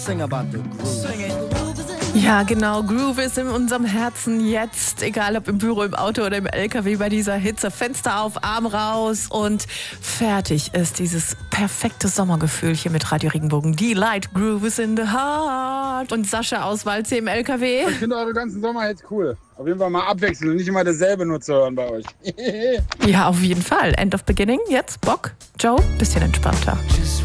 Sing about the groove. Ja, genau. Groove ist in unserem Herzen jetzt, egal ob im Büro, im Auto oder im LKW bei dieser Hitze. Fenster auf, Arm raus und fertig ist dieses perfekte Sommergefühl hier mit Radio Regenbogen. Die Light Groove is in the heart. Und Sascha aus Waldsee im LKW. Ich finde eure ganzen Sommerhits cool. Auf jeden Fall mal abwechseln und nicht immer dasselbe nur zu hören bei euch. Ja, auf jeden Fall. End of Beginning, jetzt Bock. Joe, bisschen entspannter.